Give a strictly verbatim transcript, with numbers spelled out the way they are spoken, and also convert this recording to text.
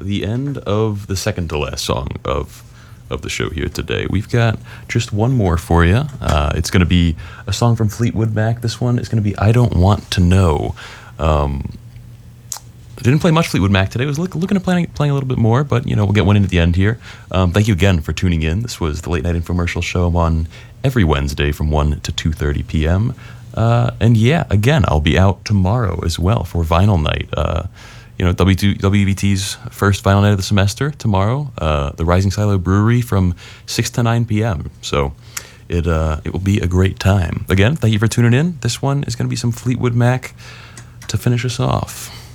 the end of the second to last song of of the show here today. We've got just one more for you. Uh, it's going to be a song from Fleetwood Mac. This one is going to be I Don't Want to Know. Um, I didn't play much Fleetwood Mac today. I was look, looking at playing, playing a little bit more, but, you know, we'll get one in at the end here. Um, thank you again for tuning in. This was the Late Night Infomercial Show. I'm on every Wednesday from one to two thirty p.m. Uh, and, yeah, again, I'll be out tomorrow as well for Vinyl Night. Uh, you know, W B T's first Vinyl Night of the semester tomorrow. Uh, the Rising Silo Brewery from six to nine p.m. So it, uh, it will be a great time. Again, thank you for tuning in. This one is going to be some Fleetwood Mac to finish us off.